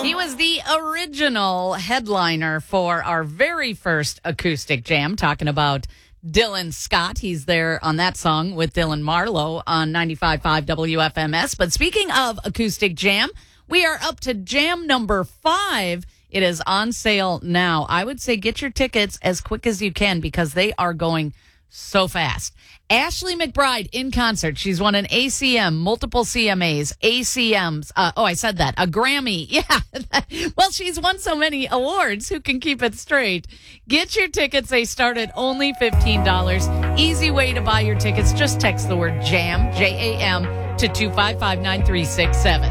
He was the original headliner for our very first acoustic jam, talking about Dylan Scott. He's there on that song with Dylan Marlowe on 95.5 WFMS. But speaking of acoustic jam, we are up to jam number 5. It is on sale now. I would say get your tickets as quick as you can because they are going so fast. Ashley McBryde in concert. She's won an ACM, multiple CMAs, ACMs. I said that. A Grammy. Yeah. Well, she's won so many awards. Who can keep it straight? Get your tickets. They start at only $15. Easy way to buy your tickets. Just text the word JAM, J-A-M, to 255-9367.